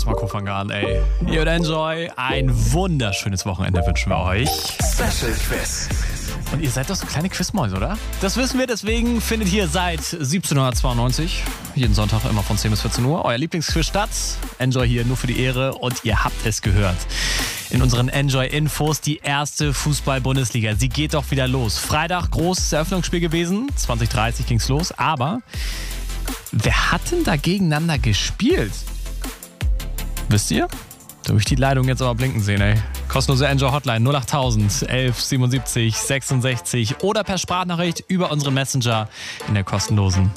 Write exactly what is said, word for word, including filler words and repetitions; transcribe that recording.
Marco van Gaal, ey. Ihr und Enjoy. Ein wunderschönes Wochenende wünschen wir euch. Special Quiz. Und ihr seid doch so kleine Quizmäuse, oder? Das wissen wir, deswegen findet hier seit siebzehnhundertzweiundneunzig jeden Sonntag immer von zehn bis vierzehn Uhr euer Lieblingsquiz statt. Enjoy hier nur für die Ehre und ihr habt es gehört. In unseren Enjoy-Infos die erste Fußball-Bundesliga. Sie geht doch wieder los. Freitag großes Eröffnungsspiel gewesen. zwanzig dreißig ging's los. Aber wer hat denn da gegeneinander gespielt? Wisst ihr? Da habe ich die Leitung jetzt aber blinken sehen, ey. Kostenlose Enjoy-Hotline null achttausend elf siebenundsiebzig sechsundsechzig oder per Sprachnachricht über unseren Messenger in der kostenlosen